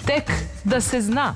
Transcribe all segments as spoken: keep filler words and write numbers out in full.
Tek da se zna.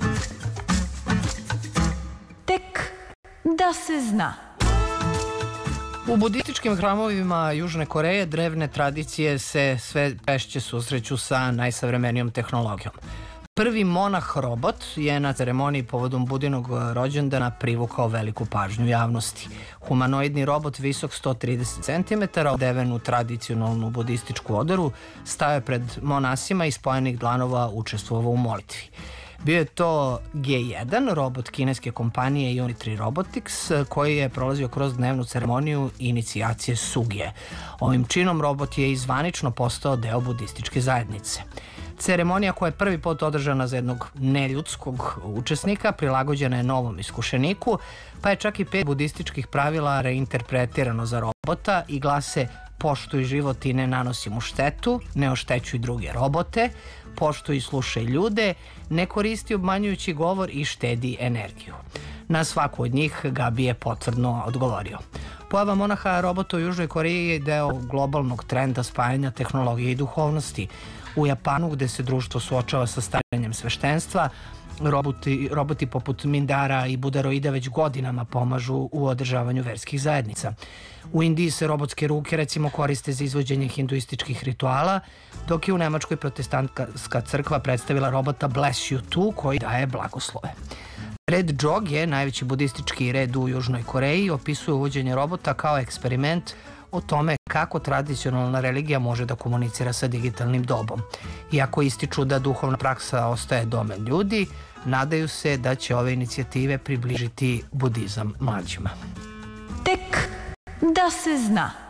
Tek da se zna. U budističkim hramovima Južne Koreje drevne tradicije se sve češće susreću sa najsavremenijom tehnologijom. Prvi monah robot je na ceremoniji povodom Budinog rođendana privukao veliku pažnju javnosti. Humanoidni robot visok sto trideset centimetara, odeven u tradicionalnu budističku oderu, stajao je pred monasima i spojenih dlanova učestvovao u molitvi. Bio je to G jedan, robot kineske kompanije Unitry Robotics, koji je prolazio kroz dnevnu ceremoniju inicijacije Sugije. Ovim činom robot je i zvanično postao deo budističke zajednice. Ceremonija koja je prvi put održana za jednog neljudskog učesnika prilagođena je novom iskušeniku, pa je čak i pet budističkih pravila reinterpretirano za robota i glase: poštuj život i ne nanosi mu štetu, ne oštećuj druge robote, poštuj i slušaj ljude, ne koristi obmanjujući govor i štedi energiju. Na svaku od njih Gabi je potvrdno odgovorio. Pojava monaha robota u Južnoj Koreji je deo globalnog trenda spajanja tehnologije i duhovnosti. U Japanu, gde se društvo suočava sa starenjem sveštenstva, roboti, roboti poput Mindara i Budaroida već godinama pomažu u održavanju verskih zajednica. U Indiji se robotske ruke recimo koriste za izvođenje hinduističkih rituala, dok je u Nemačkoj protestantska crkva predstavila robota Bless You Too, koji daje blagoslove. Red Jog, najveći budistički red u Južnoj Koreji, opisuje uvođenje robota kao eksperiment o tome kako tradicionalna religija može da komunicira sa digitalnim dobom. Iako ističu da duhovna praksa ostaje domen ljudi, nadaju se da će ove inicijative približiti budizam mlađima. Tek da se zna.